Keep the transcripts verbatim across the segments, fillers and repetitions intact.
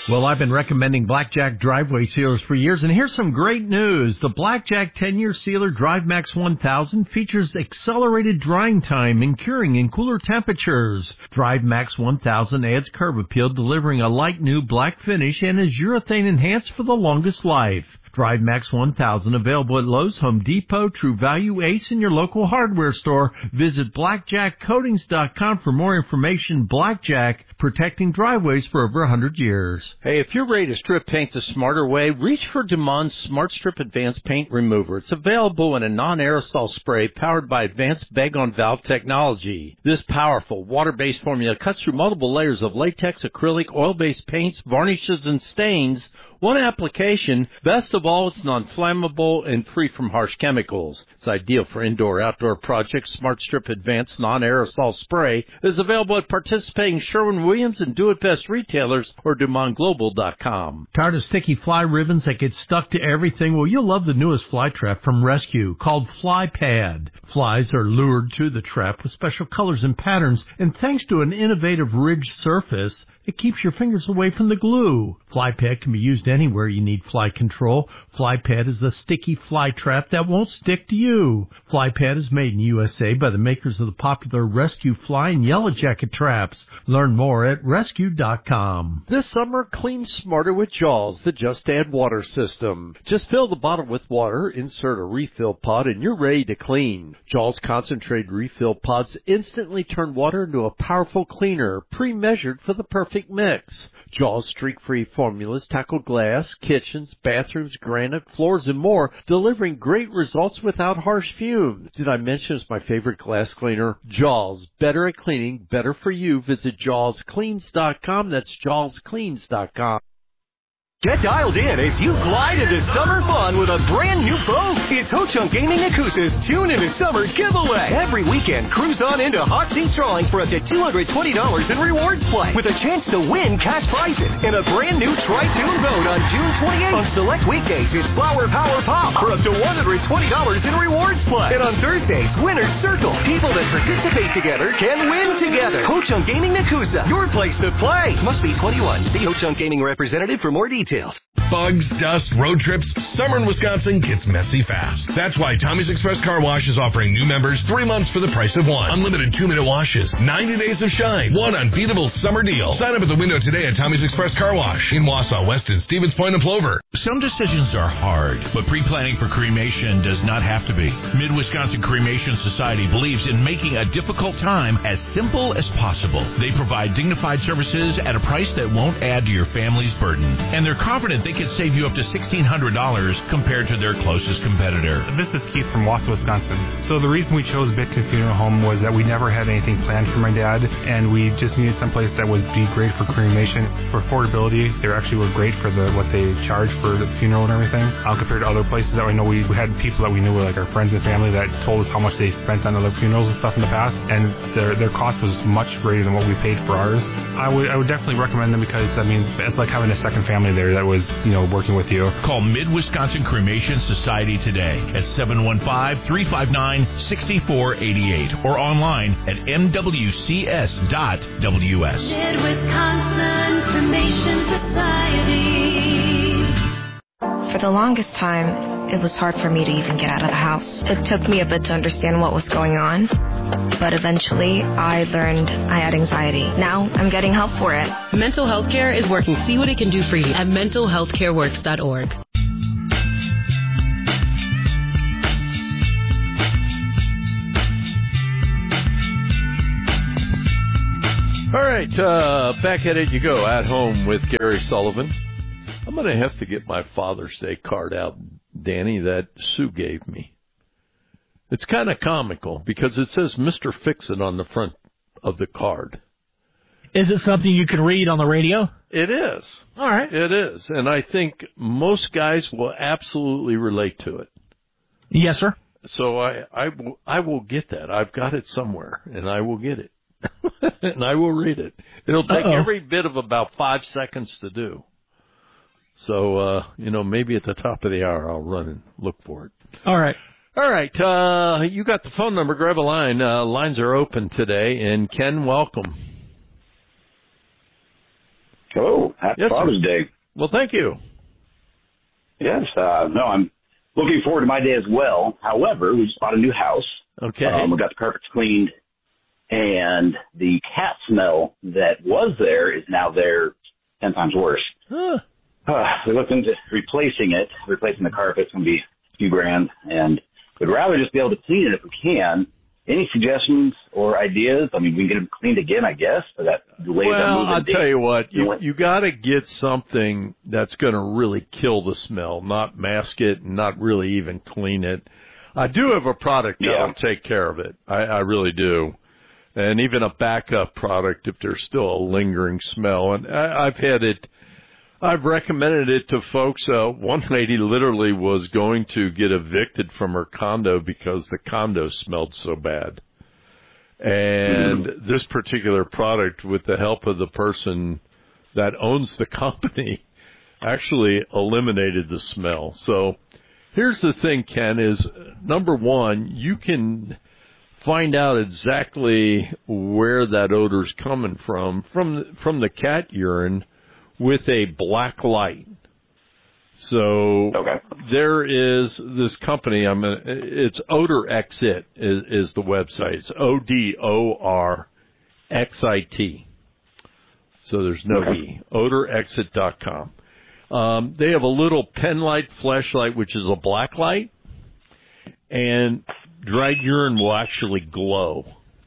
Well, I've been recommending Blackjack driveway sealers for years, and here's some great news. The Blackjack ten-year sealer DriveMax one thousand features accelerated drying time and curing in cooler temperatures. DriveMax one thousand adds curb appeal, delivering a light new black finish, and is urethane enhanced for the longest life. DriveMax one thousand available at Lowe's, Home Depot, True Value, Ace, and your local hardware store. Visit blackjack coatings dot com for more information. Blackjack, protecting driveways for over one hundred years. Hey, if you're ready to strip paint the smarter way, reach for Demond's Smart Strip Advanced Paint Remover. It's available in a non-aerosol spray powered by advanced bag-on-valve technology. This powerful water-based formula cuts through multiple layers of latex, acrylic, oil-based paints, varnishes, and stains. One application. Best of all, it's non-flammable and free from harsh chemicals. It's ideal for indoor-outdoor projects. Smart Strip Advanced Non-Aerosol Spray is available at participating Sherwin-Williams and Do-It-Best retailers or Dumont Global dot com. Tired of sticky fly ribbons that get stuck to everything? Well, you'll love the newest fly trap from Rescue called Fly Pad. Flies are lured to the trap with special colors and patterns, and thanks to an innovative ridged surface, it keeps your fingers away from the glue. Fly Pad can be used anywhere you need fly control. Fly Pad is a sticky fly trap that won't stick to you. Fly Pad is made in U S A by the makers of the popular Rescue Fly and Yellow Jacket traps. Learn more at rescue dot com. This summer, clean smarter with Jaws, the Just Add Water system. Just fill the bottle with water, insert a refill pod, and you're ready to clean. Jaws concentrated refill pods instantly turn water into a powerful cleaner, pre-measured for the perfect mix. Jaws streak-free formulas tackle glass, kitchens, bathrooms, granite, floors, and more, delivering great results without harsh fumes. Did I mention it's my favorite glass cleaner? Jaws, better at cleaning, better for you. Visit jaws cleans dot com. That's jaws cleans dot com. Get dialed in as you glide into summer fun with a brand new boat. It's Ho Chunk Gaming Yakuza's Tune into Summer giveaway. Every weekend, cruise on into hot seat drawings for up to two hundred twenty dollars in rewards play with a chance to win cash prizes in a brand new Tri-Tune boat on June twenty-eighth. On select weekdays, it's Flower Power Pop for up to one hundred twenty dollars in rewards play. And on Thursdays, Winner's Circle. People that participate together can win together. Ho Chunk Gaming Yakuza, your place to play. Must be twenty-one. See Ho Chunk Gaming representative for more details. Bugs, dust, road trips, summer in Wisconsin gets messy fast. That's why Tommy's Express Car Wash is offering new members three months for the price of one. Unlimited two-minute washes, ninety days of shine, one unbeatable summer deal. Sign up at the window today at Tommy's Express Car Wash in Wausau, Weston, Stevens Point, and Plover. Some decisions are hard, but pre-planning for cremation does not have to be. Mid-Wisconsin Cremation Society believes in making a difficult time as simple as possible. They provide dignified services at a price that won't add to your family's burden. And they're confident they can save you up to sixteen hundred dollars compared to their closest competitor. This is Keith from Wausau, Wisconsin. So the reason we chose Bitkin Funeral Home was that we never had anything planned for my dad, and we just needed someplace that would be great for cremation. For affordability, they actually were great for the what they charge for the funeral and everything, uh, compared to other places that we know. We, we had people that we knew, like our friends and family, that told us how much they spent on other funerals and stuff in the past, and their their cost was much greater than what we paid for ours. I would I would definitely recommend them because, I mean, it's like having a second family there that was, you know, working with you. Call Mid-Wisconsin Cremation Society today at seven one five, three five nine, six four eight eight or online at m w c s dot w s. Mid-Wisconsin Cremation Society. For the longest time, it was hard for me to even get out of the house. It took me a bit to understand what was going on, but eventually I learned I had anxiety. Now I'm getting help for it. Mental Health Care is working. See what it can do for you at mental health care works dot org. All right, uh, back at it you go, At Home with Gary Sullivan. I'm going to have to get my Father's Day card out, Danny, that Sue gave me. It's kind of comical because it says Mister Fix-It on the front of the card. Is it something you can read on the radio? It is. All right. It is, and I think most guys will absolutely relate to it. Yes, sir. So I, I, will, I will get that. I've got it somewhere, and I will get it. And I will read it. It'll take Uh-oh. every bit of about five seconds to do. So, uh, you know, maybe at the top of the hour I'll run and look for it. All right. All right. Uh, you got the phone number. Grab a line. Uh, lines are open today. And Ken, welcome. Hello. Happy Yes, Father's sir. Day. Well, thank you. Yes. Uh, no, I'm looking forward to my day as well. However, we just bought a new house. Okay. Um, we got the carpets cleaned, and the cat smell that was there is now there ten times worse. Huh. Uh, we looked into replacing it, replacing the carpet. It's going to be a few grand, and we'd rather just be able to clean it if we can. Any suggestions or ideas? I mean, we can get them cleaned again, I guess, but that delays our Well, move-in I'll date. tell you what, You know you, what? you got to get something that's going to really kill the smell, not mask it and not really even clean it. I do have a product Yeah. that'll take care of it. I, I really do. And even a backup product if there's still a lingering smell. And I, I've had it, I've recommended it to folks. Uh, one lady literally was going to get evicted from her condo because the condo smelled so bad. And mm-hmm. this particular product, with the help of the person that owns the company, actually eliminated the smell. So here's the thing, Ken, is number one, you can find out exactly where that odor's coming from, from, from the cat urine with a black light. So okay. there is this company. I'm gonna, it's Odor Exit is, is the website. It's O D O R X I T. So there's no okay. E. odor exit dot com. Um, they have a little pen light flashlight, which is a black light, and dried urine will actually glow.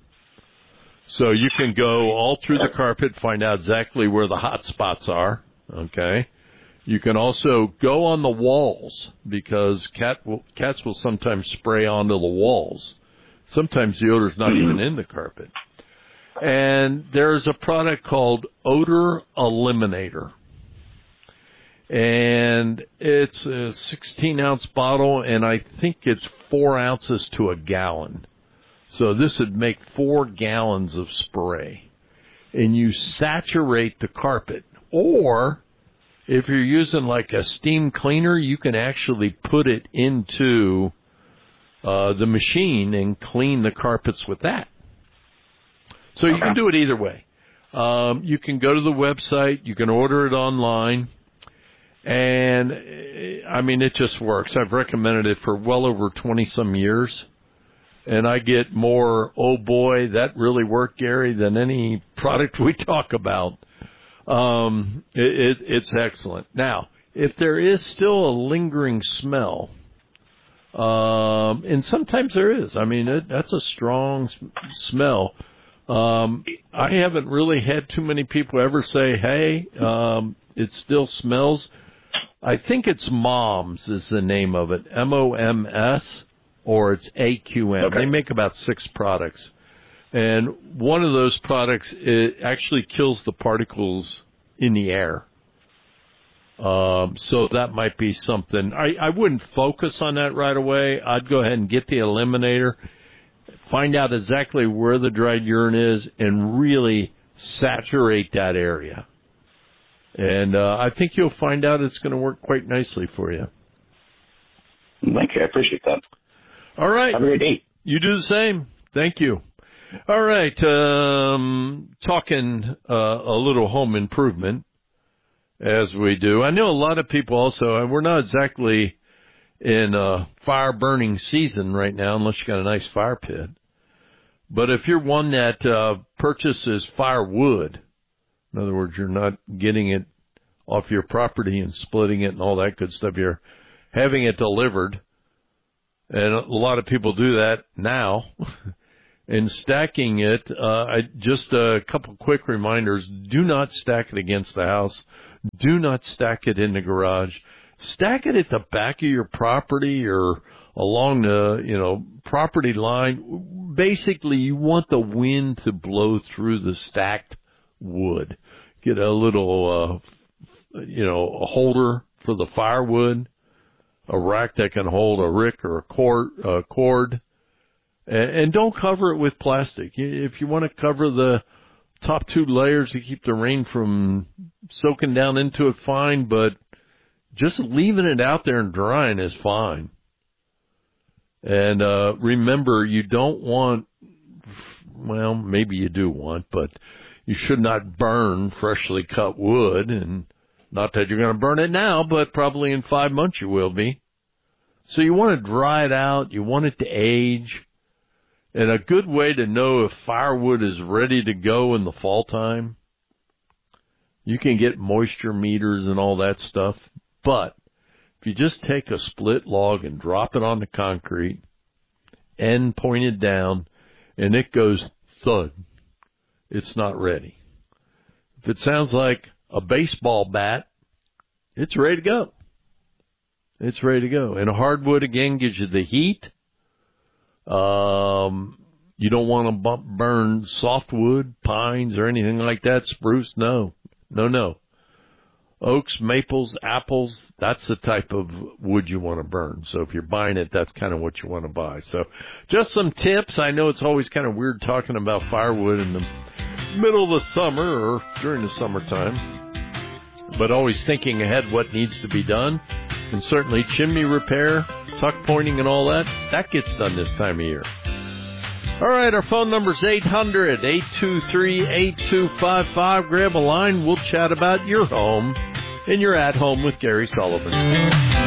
So you can go all through the carpet, find out exactly where the hot spots are. Okay. You can also go on the walls because cat will, cats will sometimes spray onto the walls. Sometimes the odor's not even in the carpet. And there's a product called Odor Eliminator. And it's a sixteen-ounce bottle, and I think it's four ounces to a gallon. So this would make four gallons of spray. And you saturate the carpet. Or if you're using like a steam cleaner, you can actually put it into uh, the machine and clean the carpets with that. So you can do it either way. Um, you can go to the website. You can order it online. And, I mean, it just works. I've recommended it for well over twenty-some years. And I get more, oh, boy, that really worked, Gary, than any product we talk about. Um, it, it, it's excellent. Now, if there is still a lingering smell, um, and sometimes there is, I mean, it, that's a strong smell. Um, I haven't really had too many people ever say, hey, um, it still smells. I think it's Moms is the name of it, M O M S, or it's A Q M. Okay. They make about six products. And one of those products, it actually kills the particles in the air. Um, so that might be something. I, I wouldn't focus on that right away. I'd go ahead and get the eliminator, find out exactly where the dried urine is, and really saturate that area. And uh, I think you'll find out it's going to work quite nicely for you. Thank you. I appreciate that. All right. Have a great day. You do the same. Thank you. All right, um, talking uh, a little home improvement, as we do. I know a lot of people also, and we're not exactly in uh, fire-burning season right now, unless you got a nice fire pit. But if you're one that uh, purchases firewood, in other words, you're not getting it off your property and splitting it and all that good stuff, you're having it delivered, and a lot of people do that now. And stacking it, uh, I, just a couple quick reminders. Do not stack it against the house. Do not stack it in the garage. Stack it at the back of your property or along the, you know, property line. Basically, you want the wind to blow through the stacked wood. Get a little, uh, you know, a holder for the firewood, a rack that can hold a rick or a cord, uh, cord. And don't cover it with plastic. If you want to cover the top two layers to keep the rain from soaking down into it, fine, but just leaving it out there and drying is fine. And uh, remember, you don't want, well, maybe you do want, but You should not burn freshly cut wood, and not that you're going to burn it now, but probably in five months you will be. So you want to dry it out. You want it to age. And a good way to know if firewood is ready to go in the fall time, you can get moisture meters and all that stuff. But if you just take a split log and drop it on the concrete, end pointed down, and it goes thud, it's not ready. If it sounds like a baseball bat, it's ready to go. It's ready to go. And hardwood, again, gives you the heat. Um, you don't want to bump, burn softwood, pines, or anything like that. Spruce, no. No, no. Oaks, maples, apples, that's the type of wood you want to burn. So if you're buying it, that's kind of what you want to buy. So just some tips. I know it's always kind of weird talking about firewood in the middle of the summer or during the summertime, but always thinking ahead what needs to be done. And certainly chimney repair, tuck pointing and all that, that gets done this time of year. All right, our phone number is eight hundred, eight two three, eight two five five. Grab a line. We'll chat about your home and your at home with Gary Sullivan.